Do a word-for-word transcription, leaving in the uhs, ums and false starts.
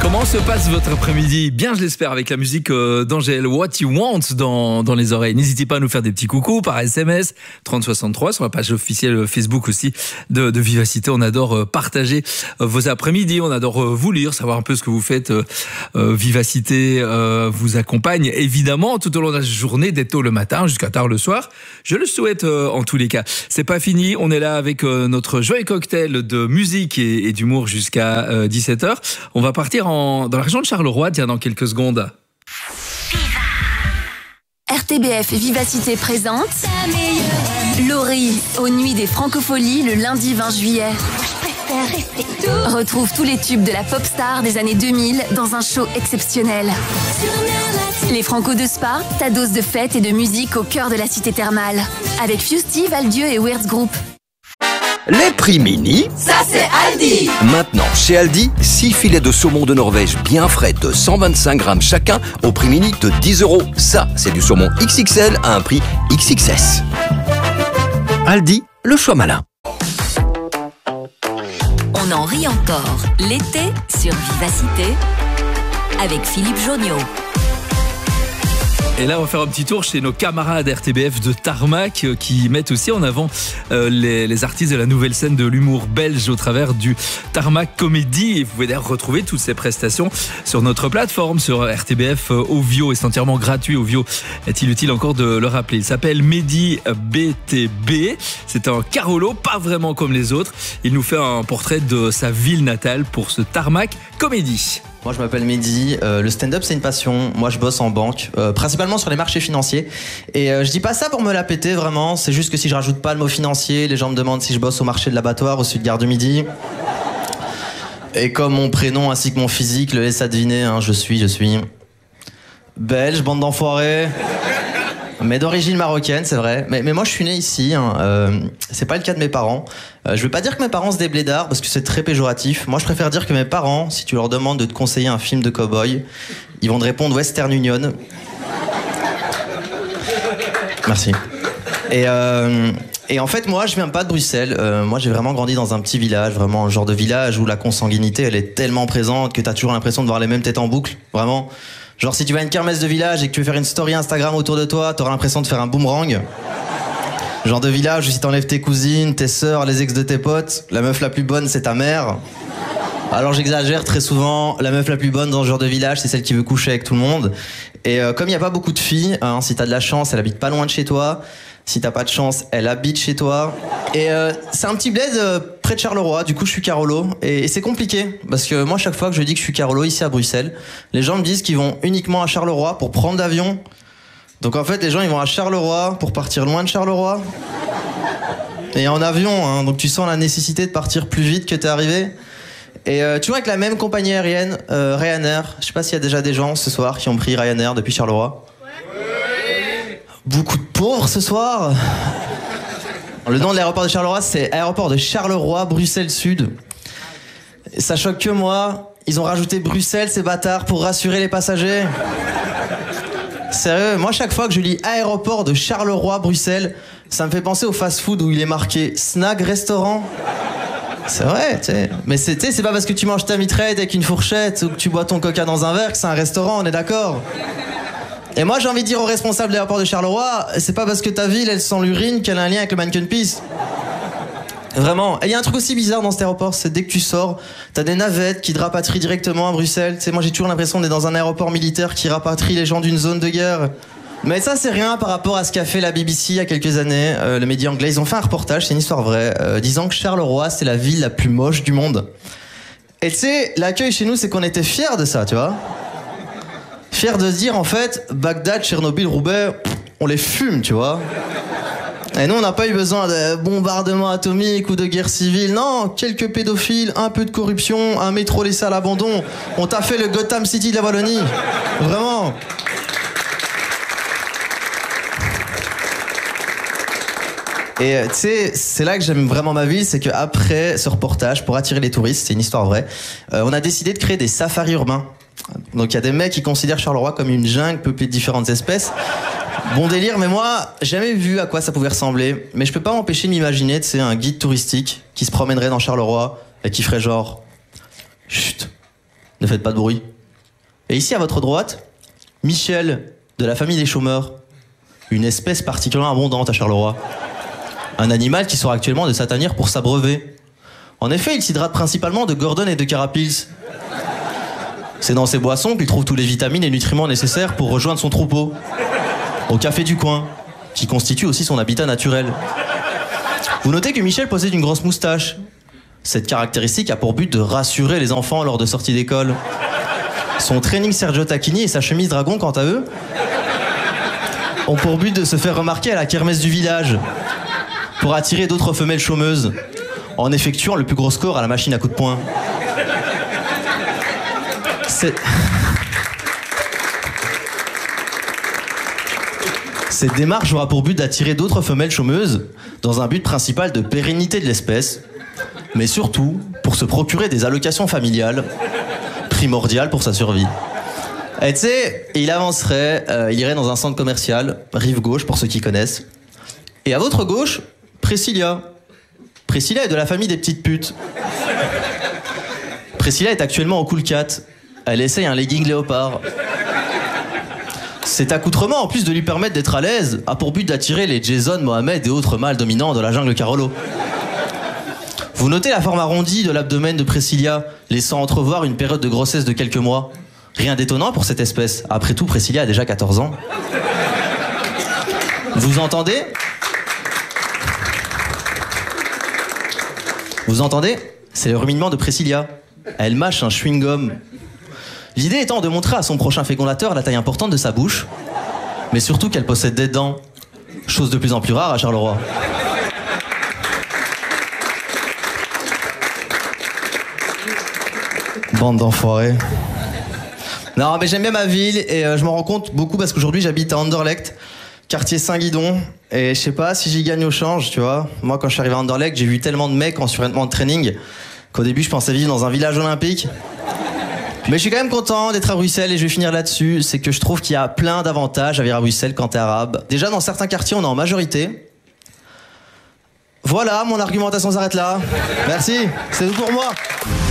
Comment se passe votre après-midi? Bien, je l'espère, avec la musique euh, d'Angèle, What You Want dans, dans les oreilles. N'hésitez pas à nous faire des petits coucous par S M S trente soixante-trois sur la page officielle Facebook aussi de, de Vivacité. On adore euh, partager euh, vos après-midi, on adore euh, vous lire, savoir un peu ce que vous faites. Euh, euh, Vivacité euh, vous accompagne évidemment tout au long de la journée, dès tôt le matin jusqu'à tard le soir. Je le souhaite euh, en tous les cas. C'est pas fini, on est là avec euh, notre joyeux cocktail de musique et, et d'humour jusqu'à euh, dix-sept heures. On va partir en, dans la région de Charleroi, tiens, dans quelques secondes. R T B F Vivacité présente Laurie aux Nuits des Francopholies le lundi vingt juillet. Retrouve tous les tubes de la pop star des années deux mille dans un show exceptionnel. Les Franco de Spa, ta dose de fête et de musique au cœur de la cité thermale. Avec Fusty, Valdieu et Weird Group. Les prix mini, Ça c'est Aldi. maintenant chez Aldi, six filets de saumon de Norvège bien frais de cent vingt-cinq grammes chacun au prix mini de dix euros. Ça, c'est du saumon X X L à un prix X X S. Aldi, le choix malin. On en rit encore l'été sur Vivacité avec Philippe Jonio. Et là, on va faire un petit tour chez nos camarades R T B F de Tarmac euh, qui mettent aussi en avant euh, les, les artistes de la nouvelle scène de l'humour belge au travers du Tarmac Comédie. Et vous pouvez d'ailleurs retrouver toutes ces prestations sur notre plateforme, sur R T B F euh, Ovio. Et c'est entièrement gratuit. Ovio, est-il utile encore de le rappeler? Il s'appelle Mehdi B T B. C'est un Carolo, pas vraiment comme les autres. Il nous fait un portrait de sa ville natale pour ce Tarmac Comédie. Moi je m'appelle Mehdi, euh, le stand-up c'est une passion, moi je bosse en banque, euh, principalement sur les marchés financiers et euh, je dis pas ça pour me la péter vraiment, c'est juste que si je rajoute pas le mot financier, les gens me demandent si je bosse au marché de l'abattoir au sud Gare du Midi. Et comme mon prénom ainsi que mon physique le laisse à deviner, hein, je suis, je suis belge, bande d'enfoirés. Mais d'origine marocaine, c'est vrai. Mais, mais moi, je suis né ici. Hein. Euh, c'est pas le cas de mes parents. Euh, je veux pas dire que mes parents se des blédards parce que c'est très péjoratif. Moi, je préfère dire que mes parents, si tu leur demandes de te conseiller un film de cow-boy, ils vont te répondre Western Union. Merci. Et, euh, et en fait, moi, je viens pas de Bruxelles. Euh, moi, j'ai vraiment grandi dans un petit village, vraiment un genre de village où la consanguinité, elle est tellement présente que t'as toujours l'impression de voir les mêmes têtes en boucle. Vraiment. Genre si tu vas à une kermesse de village et que tu veux faire une story Instagram autour de toi, t'auras l'impression de faire un boomerang. Genre de village où si t'enlèves tes cousines, tes sœurs, les ex de tes potes, la meuf la plus bonne c'est ta mère. Alors j'exagère très souvent, la meuf la plus bonne dans ce genre de village c'est celle qui veut coucher avec tout le monde. Et euh, comme il n'y a pas beaucoup de filles, hein, si t'as de la chance, elle habite pas loin de chez toi. Si t'as pas de chance, elle habite chez toi. Et euh, c'est un petit bled euh, près de Charleroi, du coup je suis Carolo. Et, et c'est compliqué, parce que moi chaque fois que je dis que je suis Carolo ici à Bruxelles, les gens me disent qu'ils vont uniquement à Charleroi pour prendre l'avion. Donc en fait les gens ils vont à Charleroi pour partir loin de Charleroi. Et en avion, hein, donc tu sens la nécessité de partir plus vite que t'es arrivé. Et euh, toujours avec la même compagnie aérienne, euh, Ryanair. Je sais pas s'il y a déjà des gens ce soir qui ont pris Ryanair depuis Charleroi. Beaucoup de pauvres ce soir. Le nom de l'aéroport de Charleroi, c'est aéroport de Charleroi, Bruxelles Sud. Ça choque que moi. Ils ont rajouté Bruxelles, ces bâtards, pour rassurer les passagers. Sérieux, moi chaque fois que je lis aéroport de Charleroi, Bruxelles, ça me fait penser au fast-food où il est marqué Snag Restaurant. C'est vrai, tu sais. Mais c'est, tu sais, c'est pas parce que tu manges ta mitraillette avec une fourchette ou que tu bois ton coca dans un verre que c'est un restaurant, on est d'accord? Et moi j'ai envie de dire aux responsables de l'aéroport de Charleroi, c'est pas parce que ta ville elle sent l'urine qu'elle a un lien avec le mannequin peace. Vraiment. Et il y a un truc aussi bizarre dans cet aéroport, c'est dès que tu sors, t'as des navettes qui te rapatrient directement à Bruxelles. Tu sais, moi j'ai toujours l'impression d'être dans un aéroport militaire qui rapatrie les gens d'une zone de guerre. Mais ça c'est rien par rapport à ce qu'a fait la B B C il y a quelques années. Euh, les médias anglais, ils ont fait un reportage, c'est une histoire vraie, euh, disant que Charleroi c'est la ville la plus moche du monde. Et tu sais, l'accueil chez nous c'est qu'on était fiers de ça, tu vois. Fier de se dire en fait Bagdad, Tchernobyl, Roubaix, on les fume, tu vois. Et nous on n'a pas eu besoin de bombardements atomiques ou de guerre civile. Non, quelques pédophiles, un peu de corruption, un métro laissé à l'abandon. On t'a fait le Gotham City de la Wallonie. Vraiment. Et tu sais, c'est là que j'aime vraiment ma ville, c'est qu'après ce reportage, pour attirer les touristes, c'est une histoire vraie, euh, on a décidé de créer des safaris urbains. Donc il y a des mecs qui considèrent Charleroi comme une jungle peuplée de différentes espèces. Bon délire, mais moi, jamais vu à quoi ça pouvait ressembler. Mais je peux pas m'empêcher de m'imaginer, tu sais, un guide touristique qui se promènerait dans Charleroi et qui ferait genre... Chut, Ne faites pas de bruit. Et ici, à votre droite, Michel, de la famille des chômeurs. Une espèce particulièrement abondante à Charleroi. Un animal qui sort actuellement de sa tanière pour s'abreuver. En effet, il s'hydrate principalement de Gordon et de Carapils. C'est dans ces boissons qu'il trouve tous les vitamines et nutriments nécessaires pour rejoindre son troupeau. Au café du coin, qui constitue aussi son habitat naturel. Vous notez que Michel possède une grosse moustache. Cette caractéristique a pour but de rassurer les enfants lors de sorties d'école. Son training Sergio Tacchini et sa chemise dragon, quant à eux, ont pour but de se faire remarquer à la kermesse du village, pour attirer d'autres femelles chômeuses, en effectuant le plus gros score à la machine à coups de poing. C'est... Cette démarche aura pour but d'attirer d'autres femelles chômeuses dans un but principal de pérennité de l'espèce, mais surtout pour se procurer des allocations familiales primordiales pour sa survie. Et tu sais, il avancerait, euh, il irait dans un centre commercial, rive gauche pour ceux qui connaissent. Et à votre gauche, Priscilla. Priscilla est de la famille des petites putes. Priscilla est actuellement au Cool Cat. Elle essaye un legging léopard. Cet accoutrement, en plus de lui permettre d'être à l'aise, a pour but d'attirer les Jason, Mohamed et autres mâles dominants de la jungle Carolo. Vous notez la forme arrondie de l'abdomen de Priscilla, laissant entrevoir une période de grossesse de quelques mois. Rien d'étonnant pour cette espèce. Après tout, Priscilla a déjà quatorze ans. Vous entendez ? Vous entendez ? C'est le ruminement de Priscilla. Elle mâche un chewing-gum. L'idée étant de montrer à son prochain fécondateur la taille importante de sa bouche, mais surtout qu'elle possède des dents, chose de plus en plus rare à Charleroi. Bande d'enfoirés. Non, mais j'aime bien ma ville et euh, je m'en rends compte beaucoup parce qu'aujourd'hui j'habite à Anderlecht, quartier Saint-Guidon, et je sais pas si j'y gagne au change, tu vois. Moi, quand je suis arrivé à Anderlecht, j'ai vu tellement de mecs en survêtement de training qu'au début je pensais vivre dans un village olympique. Mais je suis quand même content d'être à Bruxelles et je vais finir là-dessus. C'est que je trouve qu'il y a plein d'avantages à vivre à Bruxelles quand t'es arabe. Déjà, dans certains quartiers, on est en majorité. Voilà, mon argumentation s'arrête là. Merci, c'est tout pour moi.